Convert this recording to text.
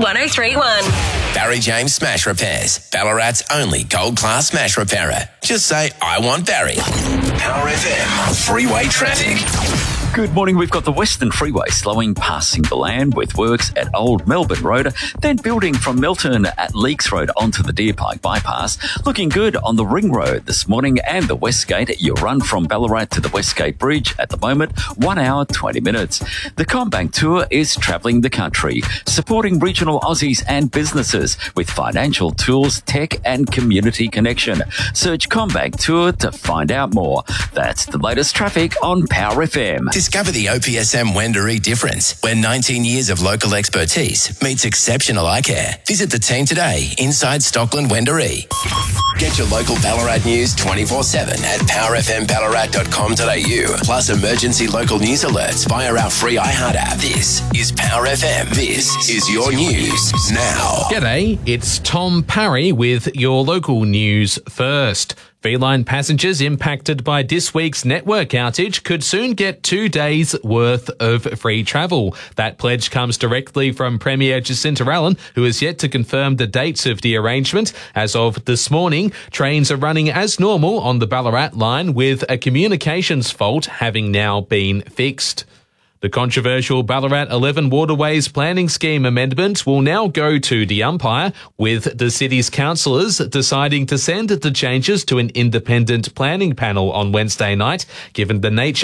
1031. Barry James Smash Repairs, Ballarat's only gold-class smash repairer. Just say, I want Barry. Power FM, freeway traffic. Good morning. We've got the Western Freeway slowing past Simbaland with works at Old Melbourne Road, then building from Milton at Leaks Road onto the Deer Park bypass. Looking good on the Ring Road this morning and the Westgate. You run from Ballarat to the Westgate Bridge at the moment, 1 hour, 20 minutes. The CommBank Tour is travelling the country, supporting regional Aussies and businesses with financial tools, tech and community connection. Search CommBank Tour to find out more. That's the latest traffic on Power FM. Discover the OPSM Wendouree difference, where 19 years of local expertise meets exceptional eye care. Visit the team today inside Stockland Wendouree. Get your local Ballarat news 24/7 at powerfmballarat.com.au. Plus emergency local news alerts via our free iHeart app. This is Power FM. This is your news now. G'day, it's Tom Parry with your local news first. Feline passengers impacted by this week's network outage could soon get 2 days' worth of free travel. That pledge comes directly from Premier Jacinta Allen, who has yet to confirm the dates of the arrangement. As of this morning, trains are running as normal on the Ballarat line, with a communications fault having now been fixed. The controversial Ballarat 11 Waterways Planning Scheme amendment will now go to the umpire, with the city's councillors deciding to send the changes to an independent planning panel on Wednesday night, given the nature